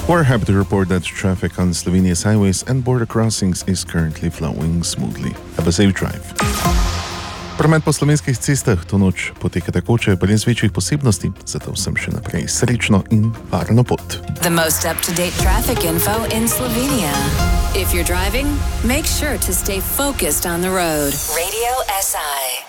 We're happy to report that traffic on Slovenia's highways and border crossings is currently flowing smoothly. Have a safe drive. Promet po slovenskih cestah to noč poteka tekoče, brez večjih posebnosti, zato vsem še naprej srečno in varno pot. The most up-to-date traffic info in Slovenia. If you're driving, make sure to stay focused on the road. Radio SI.